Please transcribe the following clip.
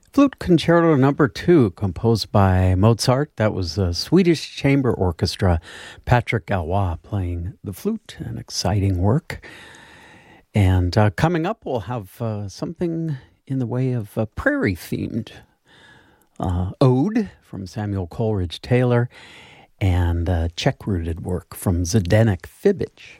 Flute Concerto Number 2, composed by Mozart. That was the Swedish Chamber Orchestra. Patrick Galois playing the flute, an exciting work. And coming up, we'll have something in the way of a prairie-themed ode from Samuel Coleridge Taylor and Czech-rooted work from Zdeněk Fibič.